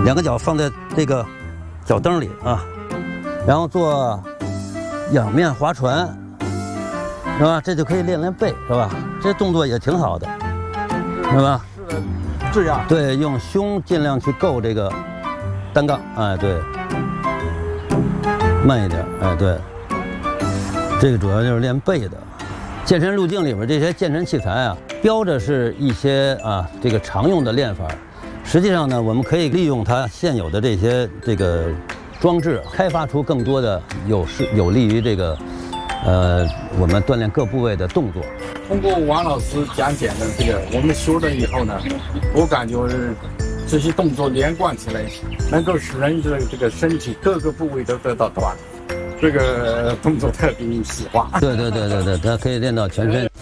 2个脚放在这个脚蹬里啊，然后做仰面划船，是吧？这就可以练练背，是吧？这动作也挺好的，是吧？ 这样对，用胸尽量去够这个单杠，哎，对，慢一点，哎，对，这个主要就是练背的。健身路径里面这些健身器材啊，标着是一些这个常用的练法，实际上呢，我们可以利用它现有的这些装置，开发出更多的有利于这个我们锻炼各部位的动作。 通过王老师讲解的这个，我们修了以后呢，我感觉这些动作连贯起来，能够使人的这个身体各个部位都得到锻炼。这个动作特别细化。 对，它可以练到全身。